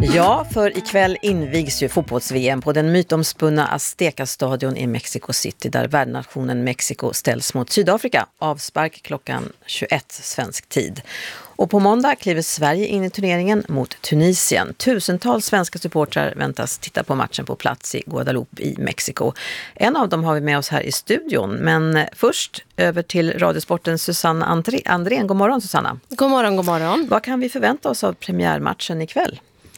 Ja, för ikväll invigs ju fotbolls-VM på den mytomspunna Azteca-stadion i Mexico City där värdnationen Mexiko ställs mot Sydafrika. Avspark klockan 21 svensk tid. Och på måndag kliver Sverige in i turneringen mot Tunisien. Tusentals svenska supportrar väntas titta på matchen på plats i Guadalupe i Mexiko. En av dem har vi med oss här i studion. Men först över till Radiosportens Susanna Andrén. God morgon Susanna. God morgon, god morgon. Vad kan vi förvänta oss av premiärmatchen ikväll?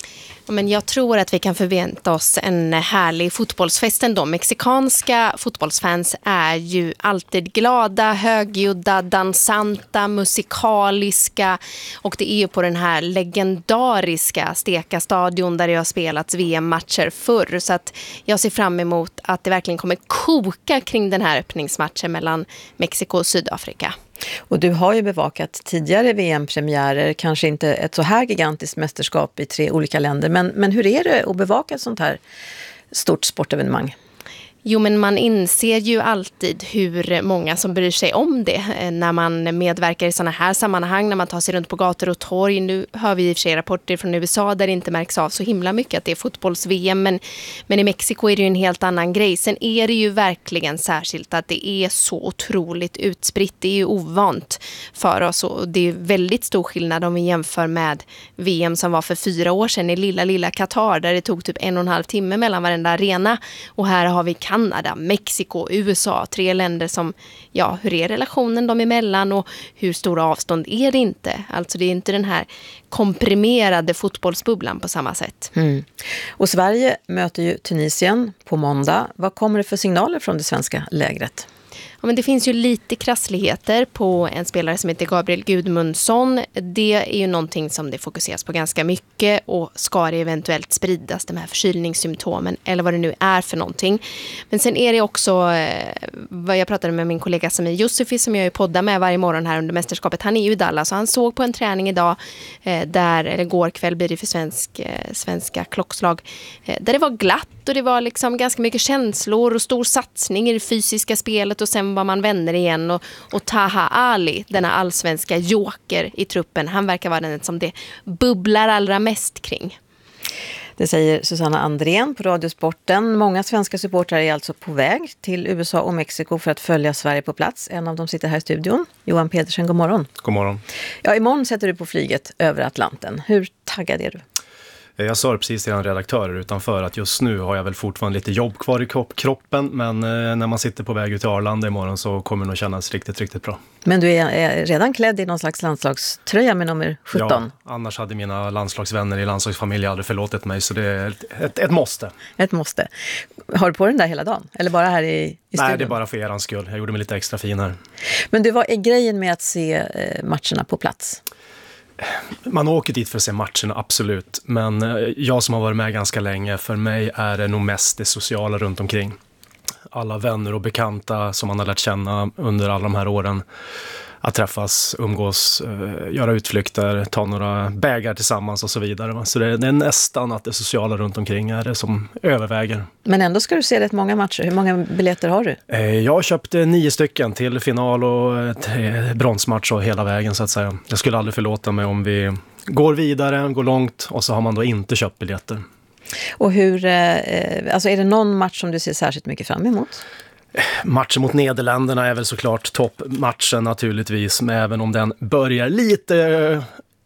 Men jag tror att vi kan förvänta oss en härlig fotbollsfest ändå. Mexikanska fotbollsfans är ju alltid glada, högljudda, dansanta, musikaliska. Och det är ju på den här legendariska Azteca-stadion där det har spelats VM-matcher förr. Så att jag ser fram emot att det verkligen kommer koka kring den här öppningsmatchen mellan Mexiko och Sydafrika. Och du har ju bevakat tidigare VM-premiärer, kanske inte ett så här gigantiskt mästerskap i 3 olika länder. Men hur är det att bevaka ett sånt här stort sportevenemang? Jo, men man inser ju alltid hur många som bryr sig om det när man medverkar i såna här sammanhang, när man tar sig runt på gator och torg. Nu hör vi i och för sig rapporter från USA där det inte märks av så himla mycket att det är fotbolls-VM, men i Mexiko är det ju en helt annan grej. Sen är det ju verkligen särskilt att det är så otroligt utspritt. Det är ju ovant för oss och det är väldigt stor skillnad om vi jämför med VM som var för 4 år sedan i lilla Qatar där det tog typ 1,5 timme mellan varenda arena, och här har vi Kanada, Mexiko, USA, 3 länder som, ja, hur är relationen dem emellan och hur stora avstånd är det inte? Alltså det är inte den här komprimerade fotbollsbubblan på samma sätt. Och Sverige möter ju Tunisien på måndag. Vad kommer det för signaler från det svenska lägret? Ja, men det finns ju lite krassligheter på en spelare som heter Gabriel Gudmundsson. Det är ju någonting som det fokuseras på ganska mycket, och ska det eventuellt spridas, de här förkylningssymptomen eller vad det nu är för någonting. Men sen är det också, vad jag pratade med min kollega som är Josefi, som jag ju poddar med varje morgon här under mästerskapet. Han är ju i Dallas och han såg på en träning idag, eller går kväll blir det för svenska klockslag, där det var glatt och det var liksom ganska mycket känslor och stor satsning i det fysiska spelet, och sen var man vänner igen, och Taha Ali, denna allsvenska joker i truppen, han verkar vara den som det bubblar allra mest kring. Det säger Susanna Andrén på Radiosporten. Många svenska supportrar är alltså på väg till USA och Mexiko för att följa Sverige på plats. En av dem sitter här i studion. Johan Pedersen, god morgon. God morgon. Ja, imorgon sätter du på flyget över Atlanten. Hur taggad är du? Jag sa det precis till en redaktör utanför att just nu har jag väl fortfarande lite jobb kvar i kroppen, men när man sitter på väg ut till Arlanda imorgon så kommer det nog kännas riktigt, riktigt bra. Men du är redan klädd i någon slags landslagströja med nummer 17? Ja, annars hade mina landslagsvänner i landslagsfamilj aldrig förlåtit mig, så det är ett måste. Ett måste. Har du på den där hela dagen? Eller bara här i studion? Nej, det är bara för erans skull. Jag gjorde mig lite extra fin här. Men du, vad är grejen med att se matcherna på plats? Man åker dit för att se matcherna, absolut. Men jag som har varit med ganska länge, för mig är det nog mest det sociala runt omkring. Alla vänner och bekanta som man har lärt känna under alla de här åren. Att träffas, umgås, göra utflykter, ta några bägar tillsammans och så vidare. Så det är nästan att det sociala runt omkring är det som överväger. Men ändå ska du se rätt många matcher. Hur många biljetter har du? Jag köpte 9 stycken till final och ett bronsmatch och hela vägen så att säga. Jag skulle aldrig förlåta mig om vi går vidare, går långt och så har man då inte köpt biljetter. Och alltså är det någon match som du ser särskilt mycket fram emot? Matchen mot Nederländerna är väl såklart toppmatchen naturligtvis, men även om den börjar lite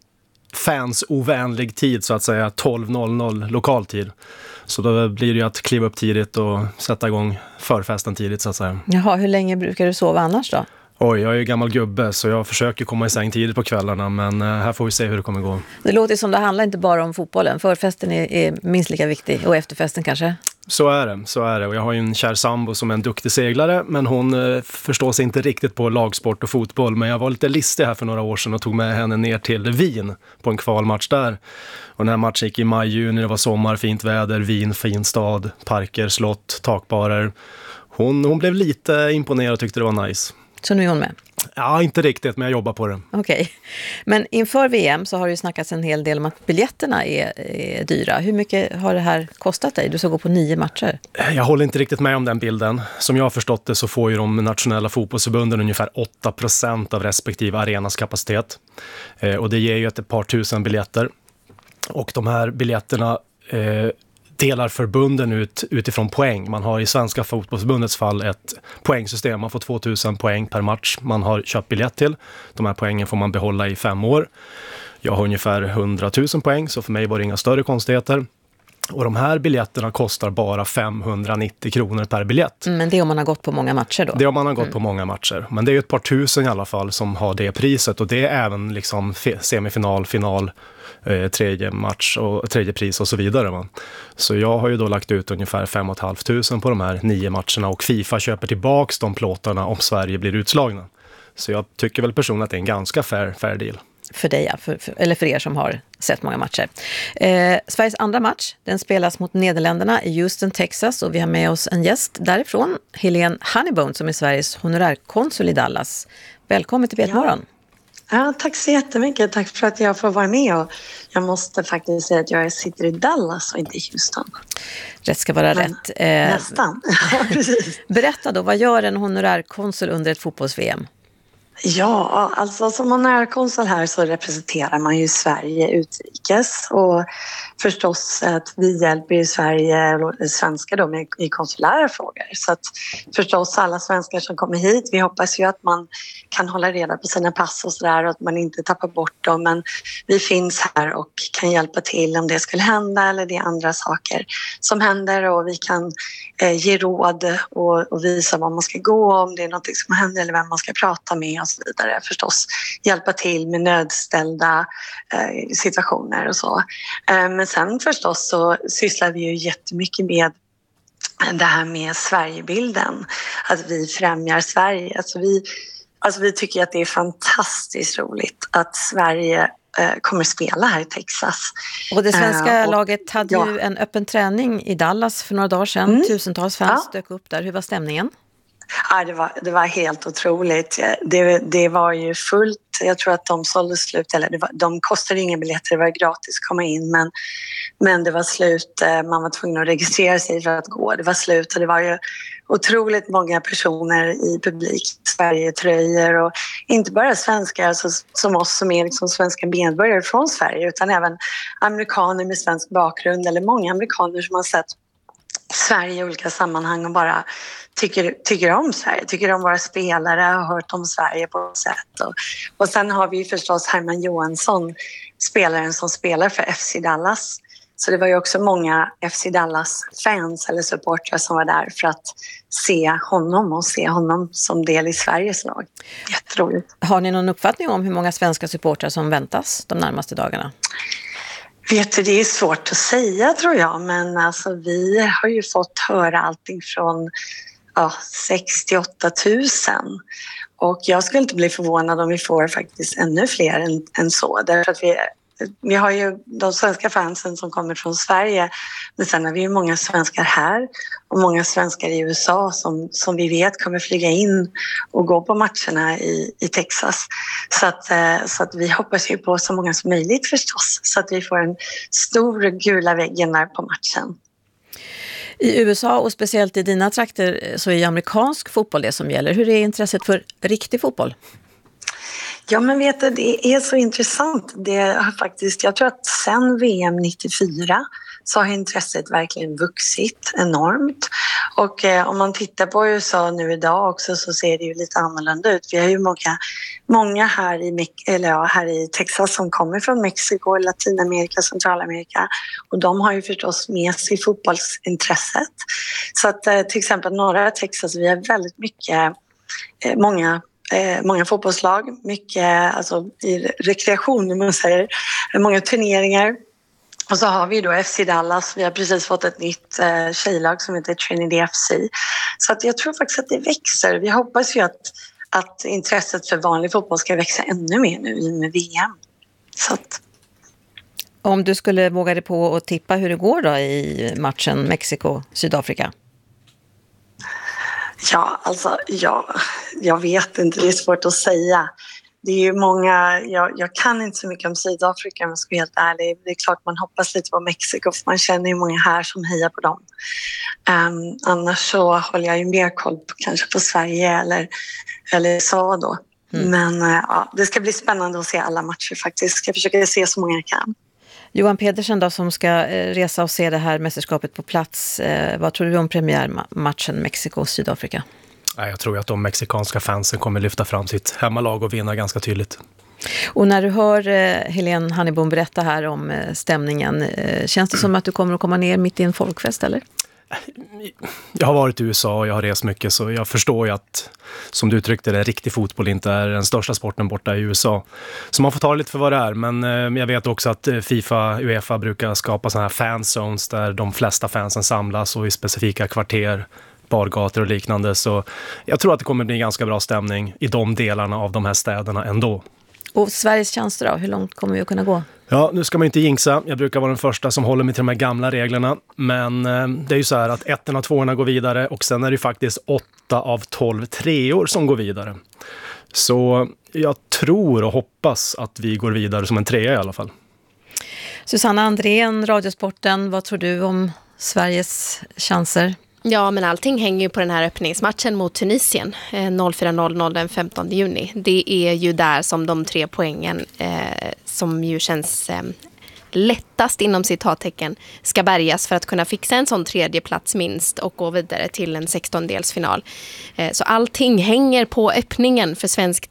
fansovänlig tid så att säga, 12.00 lokaltid. Så då blir det ju att kliva upp tidigt och sätta igång förfesten tidigt så att säga. Jaha, hur länge brukar du sova annars då? Oj, jag är ju gammal gubbe så jag försöker komma i säng tidigt på kvällarna, men här får vi se hur det kommer gå. Det låter som det handlar inte bara om fotbollen. Förfesten är minst lika viktig, och efterfesten kanske? Så är det. Och jag har ju en kär sambo som är en duktig seglare, men hon förstår sig inte riktigt på lagsport och fotboll. Men jag var lite listig här för några år sedan och tog med henne ner till Wien på en kvalmatch där. Och den här matchen gick i maj-juni, det var sommar, fint väder, Wien, fin stad, parker, slott, takbarer. Hon blev lite imponerad och tyckte det var nice. Så nu är hon med? Ja, inte riktigt, men jag jobbar på det. Okej. Men inför VM så har det ju snackats en hel del om att biljetterna är dyra. Hur mycket har det här kostat dig? Du ska gå på 9 matcher. Jag håller inte riktigt med om den bilden. Som jag har förstått det så får ju de nationella fotbollsförbunden ungefär 8% av respektive arenas kapacitet. Och det ger ju ett par tusen biljetter. Och de här biljetterna delar förbunden ut utifrån poäng. Man har i Svenska fotbollsförbundets fall ett poängsystem. Man får 2000 poäng per match man har köpt biljett till. De här poängen får man behålla i 5 år. Jag har ungefär 100 000 poäng, så för mig var det inga större konstigheter. Och de här biljetterna kostar bara 590 kronor per biljett. Men det är om man har gått på många matcher då? Det är om man har gått på många matcher. Men det är ju ett par tusen i alla fall som har det priset. Och det är även liksom semifinal, final, tredje match och tredje pris och så vidare. Va? Så jag har ju då lagt ut ungefär 5 500 på de här 9 matcherna. Och FIFA köper tillbaks de plåtarna om Sverige blir utslagna. Så jag tycker väl personligen att det är en ganska fair deal. För dig, ja. Eller för er som har sett många matcher. Sveriges andra match, den spelas mot Nederländerna i Houston, Texas. Och vi har med oss en gäst därifrån, Helene Honeybone, som är Sveriges honorärkonsul i Dallas. Välkommen till Petmorgon. Ja, tack så jättemycket. Tack för att jag får vara med. Och jag måste faktiskt säga att jag sitter i Dallas och inte i Houston. Rätt ska vara rätt. Nästan, ja, precis. Berätta då, vad gör en honorärkonsul under ett fotbolls-VM? Ja, alltså som honorärkonsul här så representerar man ju Sverige utrikes och förstås att vi hjälper ju Sverige och svenskar då med i konsulära frågor. Så att förstås alla svenskar som kommer hit, vi hoppas ju att man kan hålla reda på sina pass och sådär och att man inte tappar bort dem, men vi finns här och kan hjälpa till om det skulle hända eller det är andra saker som händer och vi kan ge råd och visa var man ska gå om det är något som händer eller vem man ska prata med och så vidare. Förstås hjälpa till med nödställda situationer och så. Men sen förstås så sysslar vi ju jättemycket med det här med Sverigebilden. Att vi främjar Sverige. Alltså vi tycker att det är fantastiskt roligt att Sverige kommer spela här i Texas. Och det svenska laget hade ju en öppen träning i Dallas för några dagar sedan. Tusentals fans dök upp där. Hur var stämningen? Ja, det var helt otroligt. Det var ju fullt. Jag tror att de sålde slut. Eller de kostade inga biljetter. Det var gratis att komma in. Men det var slut. Man var tvungen att registrera sig för att gå. Det var slut och det var ju otroligt många personer i publik, Sverige-tröjor och inte bara svenskar alltså, som oss som är liksom svenska medborgare från Sverige utan även amerikaner med svensk bakgrund eller många amerikaner som har sett Sverige i olika sammanhang och bara tycker om Sverige, tycker om våra spelare, har hört om Sverige på något sätt. Och sen har vi förstås Herman Johansson, spelaren som spelar för FC Dallas. Så det var ju också många FC Dallas-fans eller supportrar som var där för att se honom och se honom som del i Sveriges lag. Jätteroligt. Har ni någon uppfattning om hur många svenska supportrar som väntas de närmaste dagarna? Vet du, det är svårt att säga tror jag, men alltså, vi har ju fått höra allting från 68 000 och jag skulle inte bli förvånad om vi får faktiskt ännu fler än så, därför att vi har ju de svenska fansen som kommer från Sverige, men sen har vi ju många svenskar här och många svenskar i USA som vi vet kommer flyga in och gå på matcherna i Texas. Så att vi hoppas ju på så många som möjligt förstås, så att vi får en stor gula väggen där på matchen. I USA och speciellt i dina trakter så är amerikansk fotboll det som gäller. Hur är intresset för riktig fotboll? Ja, men vet du, det är så intressant. Det har faktiskt, jag tror att sen VM 94 så har intresset verkligen vuxit enormt. Och om man tittar på USA nu idag också så ser det ju lite annorlunda ut. Vi har ju många här i Texas som kommer från Mexiko, Latinamerika, Centralamerika. Och de har ju förstås med sig fotbollsintresset. Så att till exempel norra Texas, vi har väldigt många fotbollslag, mycket alltså, i rekreation, man säger, många turneringar. Och så har vi då FC Dallas, vi har precis fått ett nytt tjejlag som heter Trinity FC. Så att jag tror faktiskt att det växer. Vi hoppas ju att intresset för vanlig fotboll ska växa ännu mer nu i med VM. Så att... Om du skulle våga dig på att tippa hur det går då i matchen Mexiko-Sydafrika? Ja, alltså jag vet inte, det är svårt att säga. Det är ju många, jag kan inte så mycket om Sydafrika om jag ska vara helt ärlig. Det är klart man hoppas lite på Mexiko för man känner ju många här som hejar på dem. Annars så håller jag ju mer koll på, kanske på Sverige eller USA då. Men det ska bli spännande att se alla matcher faktiskt. Jag ska försöka se så många jag kan. Johan Pedersen då, som ska resa och se det här mästerskapet på plats. Vad tror du om premiärmatchen Mexiko-Sydafrika? Jag tror att de mexikanska fansen kommer lyfta fram sitt hemmalag och vinna ganska tydligt. Och när du hör Helene Hannibom berätta här om stämningen, känns det som att du kommer att komma ner mitt i en folkfest, eller? Jag har varit i USA och jag har rest mycket, så jag förstår ju att, som du uttryckte det, riktig fotboll inte är den största sporten borta i USA. Så man får ta det lite för vad det är, men jag vet också att FIFA, UEFA brukar skapa sådana här fanzones där de flesta fansen samlas och i specifika kvarter, bargator och liknande. Så jag tror att det kommer bli ganska bra stämning i de delarna av de här städerna ändå. Och Sveriges chanser då? Hur långt kommer vi att kunna gå? Ja, nu ska man inte jinxa. Jag brukar vara den första som håller mig till de här gamla reglerna. Men det är ju så här att 1 och 2 går vidare och sen är det ju faktiskt 8 av 12 treor som går vidare. Så jag tror och hoppas att vi går vidare som en 3 i alla fall. Susanna Andrén, Radiosporten, vad tror du om Sveriges chanser? Ja, men allting hänger ju på den här öppningsmatchen mot Tunisien 04.00 den 15 juni. Det är ju där som de 3 poängen som ju känns lättast inom citattecken ska bärgas för att kunna fixa en sån 3:e plats minst och gå vidare till en 16-delsfinal. Så allting hänger på öppningen för svensk